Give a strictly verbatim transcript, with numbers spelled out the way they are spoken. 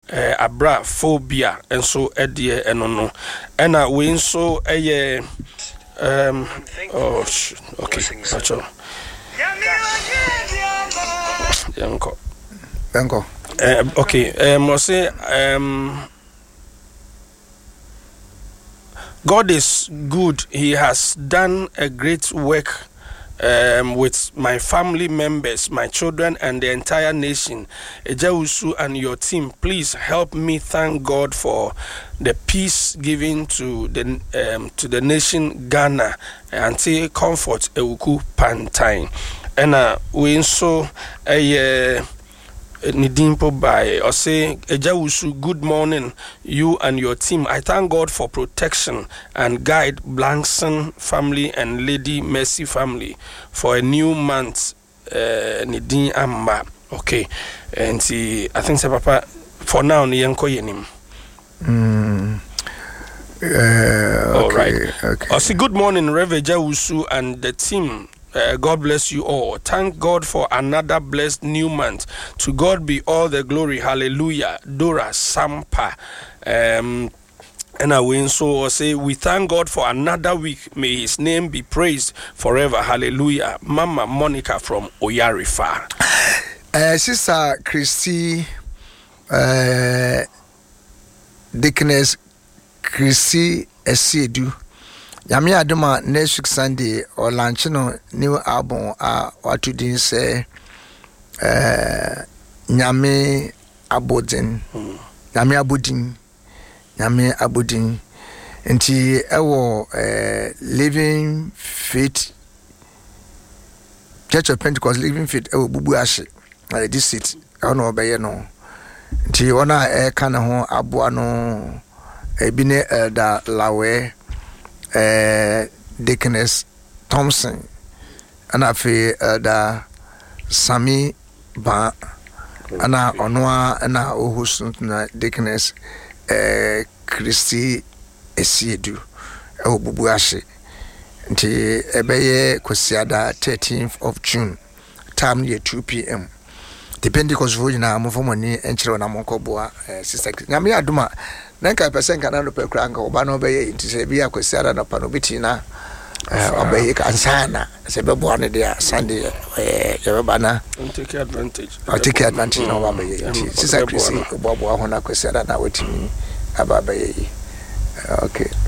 eh, abra phobia enso edie enono ena we nso eye um oh sh- okay pacho yanko yanko uh, okay um say um God is good. He has done a great work um, with my family members, my children, and the entire nation. Ejausu and your team, please help me thank God for the peace given to the um, to the nation Ghana until comfort Ewuku Pantine. And uh, we also a. Uh, Nidimpo by or say Ejawusu, good morning, you and your team. I thank God for protection and guide Blankson family and Lady Mercy family for a new month. Uh, Nidin Amba. Okay, and see, I think say Papa for now ni yanko yenim. Mm. Uh, okay, all right. Okay. I say good morning, Reverend Ejawusu and the team. Uh, God bless you all. Thank God for another blessed new month. To God be all the glory. Hallelujah. Dora Sampa. Um, and I win so say we thank God for another week. May his name be praised forever. Hallelujah. Mama Monica from Oyarifa. Uh, Sister Christy, uh, Deaconess Christy Esiedu. Yami aduma next week Sunday or launch no new album uh what to din say uh Nyame Abodin Nyame Abodin Nyame Abodin nti ewo uh Living Faith Church of Pentecost Living Faith ewo bubu ashe na this seat ono obeye no nti ona e kana ho aboa no ebine elder Lawe Uh, Deaconess Thompson and I feel uh, the Sami Ba and I Onwa and I Ohusuna Deaconess uh, Christy Esiedu Obubuashi until Ebeye Kosiada thirteenth of June, time near two p.m. Depending because we na move money and children among Koboa, Sister Namia Duma. Nanka percent kana no pekranka oba no be nti se bia kwasiara no pa no bitina obey kansana se bebo ane dia Sunday eh yeba na take advantage I take advantage no ba be nti sister Chrissy obo obo ho na kwasiara na watimi aba be okay